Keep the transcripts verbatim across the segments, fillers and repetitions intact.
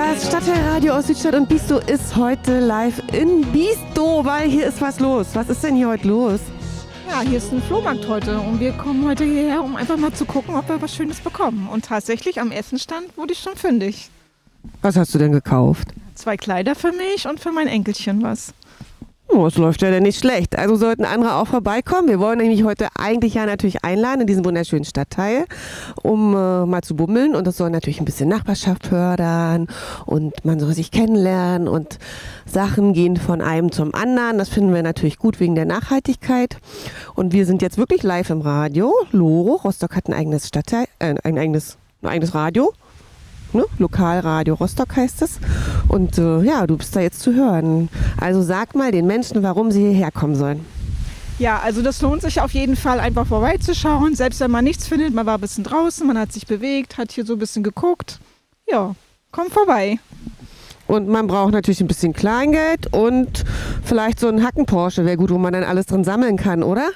Das Stadtteilradio aus Südstadt und Biestow ist heute live in Biestow, weil hier ist was los. Was ist denn hier heute los? Ja, hier ist ein Flohmarkt heute und wir kommen heute hierher, um einfach mal zu gucken, ob wir was Schönes bekommen. Und tatsächlich am Essenstand wurde ich schon fündig. Was hast du denn gekauft? Zwei Kleider für mich und für mein Enkelchen was. Oh, es läuft ja denn nicht schlecht. Also sollten andere auch vorbeikommen. Wir wollen nämlich heute eigentlich ja natürlich einladen in diesen wunderschönen Stadtteil, um äh, mal zu bummeln. Und das soll natürlich ein bisschen Nachbarschaft fördern und man soll sich kennenlernen und Sachen gehen von einem zum anderen. Das finden wir natürlich gut wegen der Nachhaltigkeit. Und wir sind jetzt wirklich live im Radio. Loro, Rostock hat ein eigenes Stadtteil, äh, ein eigenes, ein eigenes Radio. Ne? Lokalradio Rostock heißt es. Und äh, ja, du bist da jetzt zu hören. Also sag mal den Menschen, warum sie hierher kommen sollen. Ja, also das lohnt sich auf jeden Fall, einfach vorbeizuschauen. Selbst wenn man nichts findet, man war ein bisschen draußen, man hat sich bewegt, hat hier so ein bisschen geguckt. Ja, komm vorbei. Und man braucht natürlich ein bisschen Kleingeld und vielleicht so einen Hacken-Porsche wäre gut, wo man dann alles drin sammeln kann, oder?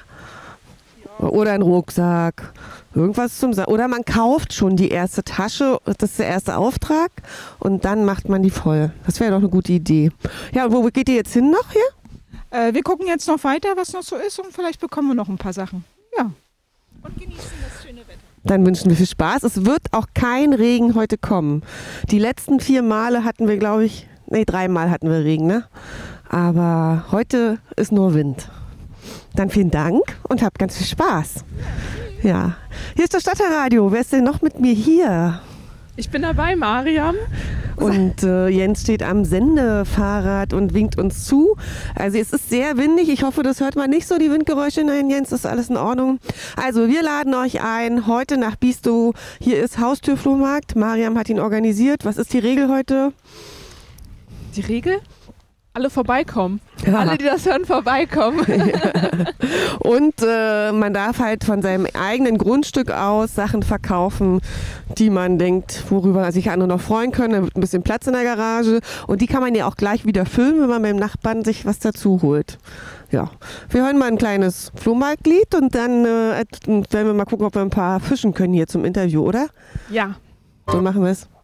Ja. Oder einen Rucksack. Irgendwas zum Sa- Oder man kauft schon die erste Tasche, das ist der erste Auftrag und dann macht man die voll. Das wäre doch eine gute Idee. Ja, und wo geht ihr jetzt hin noch hier? Äh, wir gucken jetzt noch weiter, was noch so ist und vielleicht bekommen wir noch ein paar Sachen. Ja. Und genießen das schöne Wetter. Dann wünschen wir viel Spaß. Es wird auch kein Regen heute kommen. Die letzten vier Male hatten wir, glaube ich, nee, dreimal hatten wir Regen, ne? Aber heute ist nur Wind. Dann vielen Dank und habt ganz viel Spaß. Ja, hier ist das Stadtteilradio. Wer ist denn noch mit mir hier? Ich bin dabei, Mariam. Und äh, Jens steht am Sendefahrrad und winkt uns zu. Also es ist sehr windig. Ich hoffe, das hört man nicht so, die Windgeräusche. Nein, Jens, ist alles in Ordnung. Also wir laden euch ein, heute nach Biestow. Hier ist Haustürflohmarkt. Mariam hat ihn organisiert. Was ist die Regel heute? Die Regel? Alle vorbeikommen. Ja. Alle, die das hören, vorbeikommen. Ja. Und äh, man darf halt von seinem eigenen Grundstück aus Sachen verkaufen, die man denkt, worüber sich andere noch freuen können. Da wird ein bisschen Platz in der Garage. Und die kann man ja auch gleich wieder füllen, wenn man beim Nachbarn sich was dazu holt. Ja, wir hören mal ein kleines Flohmarktlied und dann äh, werden wir mal gucken, ob wir ein paar fischen können hier zum Interview, oder? Ja. So machen wir es.